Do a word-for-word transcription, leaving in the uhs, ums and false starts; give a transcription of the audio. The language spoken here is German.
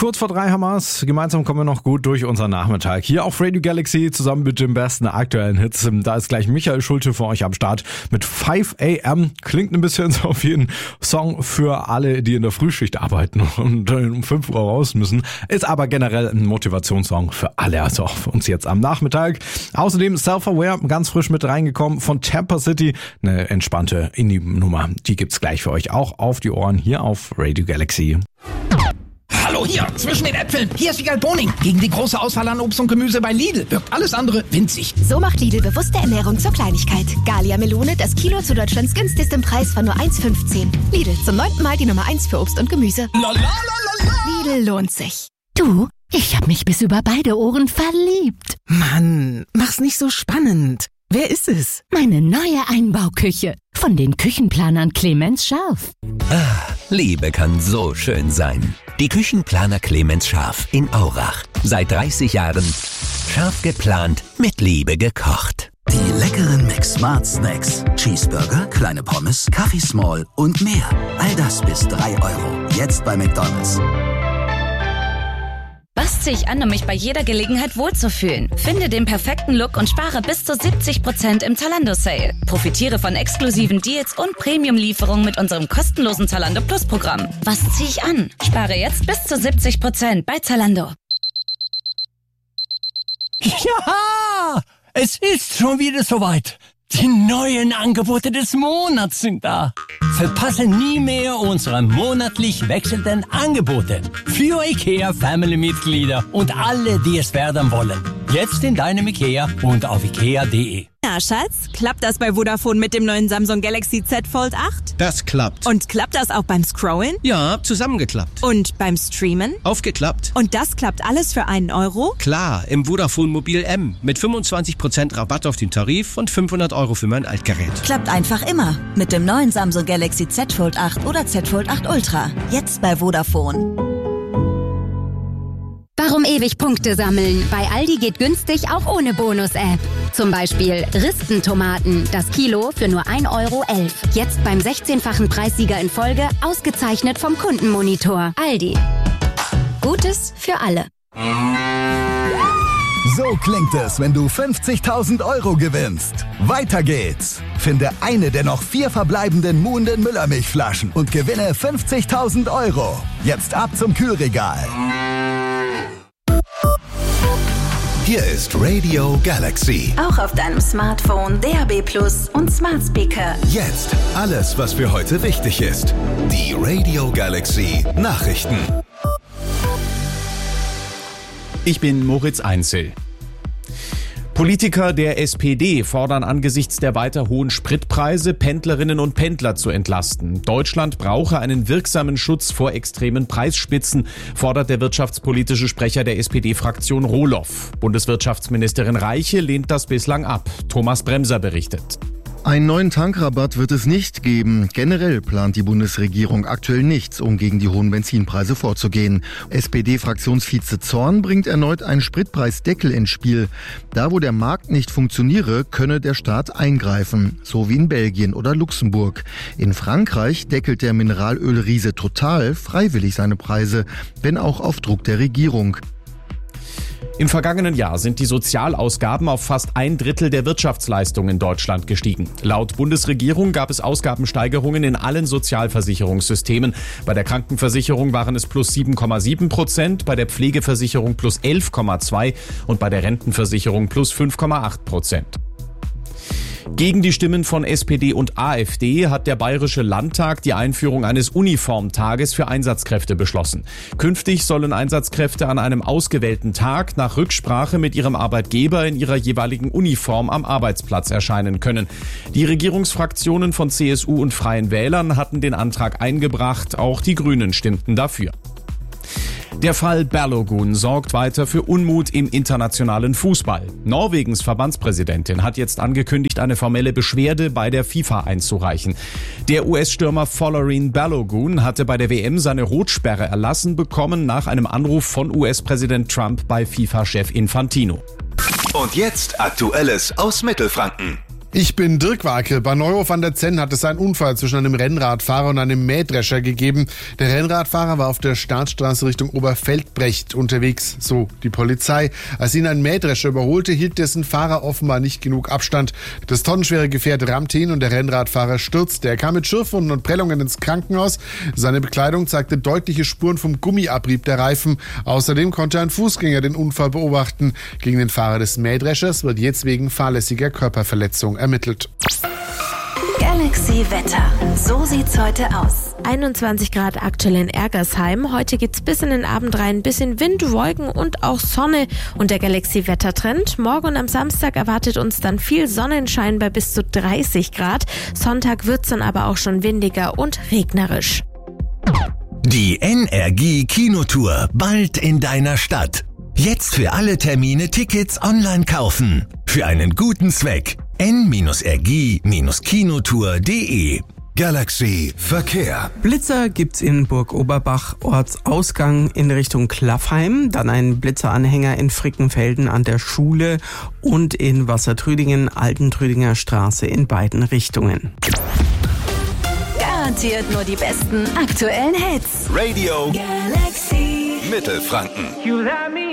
Kurz vor drei haben wir's. Gemeinsam kommen wir noch gut durch unseren Nachmittag. Hier auf Radio Galaxy zusammen mit den besten aktuellen Hits. Da ist gleich Michael Schulte für euch am Start mit five a.m. Klingt ein bisschen so wie ein Song für alle, die in der Frühschicht arbeiten und um fünf Uhr raus müssen. Ist aber generell ein Motivationssong für alle, also auch für uns jetzt am Nachmittag. Außerdem Self-Aware, ganz frisch mit reingekommen von Tampa City. Eine entspannte Indie-Nummer. Die gibt's gleich für euch auch auf die Ohren hier auf Radio Galaxy. Hallo hier, zwischen den Äpfeln. Hier ist Wiegald Boning. Gegen die große Auswahl an Obst und Gemüse bei Lidl wirkt alles andere winzig. So macht Lidl bewusste Ernährung zur Kleinigkeit. Galia Melone, das Kilo zu Deutschlands günstigstem Preis von nur eins fünfzehn. Lidl, zum neunten Mal die Nummer eins für Obst und Gemüse. La, la, la, la, la. Lidl lohnt sich. Du, ich hab mich bis über beide Ohren verliebt. Mann, mach's nicht so spannend. Wer ist es? Meine neue Einbauküche. Von den Küchenplanern Clemens Scharf. Ah, Liebe kann so schön sein. Die Küchenplaner Clemens Scharf in Aurach. Seit dreißig Jahren scharf geplant, mit Liebe gekocht. Die leckeren McSmart Snacks. Cheeseburger, kleine Pommes, Kaffee Small und mehr. All das bis drei Euro. Jetzt bei McDonald's. Was ziehe ich an, um mich bei jeder Gelegenheit wohlzufühlen? Finde den perfekten Look und spare bis zu siebzig Prozent im Zalando-Sale. Profitiere von exklusiven Deals und Premium-Lieferungen mit unserem kostenlosen Zalando Plus-Programm. Was ziehe ich an? Spare jetzt bis zu siebzig Prozent bei Zalando. Ja, es ist schon wieder soweit. Die neuen Angebote des Monats sind da. Verpasse nie mehr unsere monatlich wechselnden Angebote für IKEA-Family-Mitglieder und alle, die es werden wollen. Jetzt in deinem IKEA und auf ikea punkt de. Na, Schatz, klappt das bei Vodafone mit dem neuen Samsung Galaxy Z Fold acht? Das klappt. Und klappt das auch beim Scrollen? Ja, zusammengeklappt. Und beim Streamen? Aufgeklappt. Und das klappt alles für einen Euro? Klar, im Vodafone Mobil M mit fünfundzwanzig Prozent Rabatt auf den Tarif und fünfhundert Euro für mein Altgerät. Klappt einfach immer mit dem neuen Samsung Galaxy Z Fold acht oder Z Fold acht Ultra. Jetzt bei Vodafone. Warum ewig Punkte sammeln? Bei Aldi geht günstig auch ohne Bonus-App. Zum Beispiel Ristentomaten, das Kilo für nur ein Euro elf. Jetzt beim sechzehnfachen Preissieger in Folge, ausgezeichnet vom Kundenmonitor. Aldi. Gutes für alle. So klingt es, wenn du fünfzigtausend Euro gewinnst. Weiter geht's. Finde eine der noch vier verbleibenden Muhnden Müllermilchflaschen und gewinne fünfzigtausend Euro. Jetzt ab zum Kühlregal. Hier ist Radio Galaxy. Auch auf deinem Smartphone, D A B Plus und Smart Speaker. Jetzt alles, was für heute wichtig ist. Die Radio Galaxy Nachrichten. Ich bin Moritz Einzel. Politiker der S P D fordern angesichts der weiter hohen Spritpreise, Pendlerinnen und Pendler zu entlasten. Deutschland brauche einen wirksamen Schutz vor extremen Preisspitzen, fordert der wirtschaftspolitische Sprecher der S P D-Fraktion Rohloff. Bundeswirtschaftsministerin Reiche lehnt das bislang ab. Thomas Bremser berichtet. Einen neuen Tankrabatt wird es nicht geben. Generell plant die Bundesregierung aktuell nichts, um gegen die hohen Benzinpreise vorzugehen. S P D-Fraktionsvize Zorn bringt erneut einen Spritpreisdeckel ins Spiel. Da, wo der Markt nicht funktioniere, könne der Staat eingreifen, so wie in Belgien oder Luxemburg. In Frankreich deckelt der Mineralölriese Total freiwillig seine Preise, wenn auch auf Druck der Regierung. Im vergangenen Jahr sind die Sozialausgaben auf fast ein Drittel der Wirtschaftsleistung in Deutschland gestiegen. Laut Bundesregierung gab es Ausgabensteigerungen in allen Sozialversicherungssystemen. Bei der Krankenversicherung waren es plus sieben Komma sieben Prozent, bei der Pflegeversicherung plus elf Komma zwei und bei der Rentenversicherung plus fünf Komma acht Prozent. Gegen die Stimmen von S P D und AfD hat der Bayerische Landtag die Einführung eines Uniformtages für Einsatzkräfte beschlossen. Künftig sollen Einsatzkräfte an einem ausgewählten Tag nach Rücksprache mit ihrem Arbeitgeber in ihrer jeweiligen Uniform am Arbeitsplatz erscheinen können. Die Regierungsfraktionen von C S U und Freien Wählern hatten den Antrag eingebracht, auch die Grünen stimmten dafür. Der Fall Balogun sorgt weiter für Unmut im internationalen Fußball. Norwegens Verbandspräsidentin hat jetzt angekündigt, eine formelle Beschwerde bei der FIFA einzureichen. Der U S-Stürmer Folarin Balogun hatte bei der W M seine Rotsperre erlassen bekommen nach einem Anruf von U S-Präsident Trump bei FIFA-Chef Infantino. Und jetzt Aktuelles aus Mittelfranken. Ich bin Dirk Warke. Bei Neuhof an der Zenn hat es einen Unfall zwischen einem Rennradfahrer und einem Mähdrescher gegeben. Der Rennradfahrer war auf der Startstraße Richtung Oberfeldbrecht unterwegs, so die Polizei. Als ihn ein Mähdrescher überholte, hielt dessen Fahrer offenbar nicht genug Abstand. Das tonnenschwere Gefährt rammte ihn und der Rennradfahrer stürzte. Er kam mit Schürfwunden und Prellungen ins Krankenhaus. Seine Bekleidung zeigte deutliche Spuren vom Gummiabrieb der Reifen. Außerdem konnte ein Fußgänger den Unfall beobachten. Gegen den Fahrer des Mähdreschers wird jetzt wegen fahrlässiger Körperverletzung ermittelt. Galaxy Wetter. So sieht's heute aus. einundzwanzig Grad aktuell in Ergersheim. Heute geht's bis in den Abend rein. Bisschen Wind, Wolken und auch Sonne. Und der Galaxy Wettertrend. Morgen und am Samstag erwartet uns dann viel Sonnenschein bei bis zu dreißig Grad. Sonntag wird's dann aber auch schon windiger und regnerisch. Die N R G Kinotour bald in deiner Stadt. Jetzt für alle Termine Tickets online kaufen. Für einen guten Zweck. n R G Kinotour punkt de. Galaxy Verkehr. Blitzer gibt's in Burg Oberbach, Ortsausgang in Richtung Klaffheim, dann ein Blitzeranhänger in Frickenfelden an der Schule und in Wassertrüdingen, Altentrüdinger Straße in beiden Richtungen. Garantiert nur die besten aktuellen Hits. Radio Galaxy Mittelfranken. You let me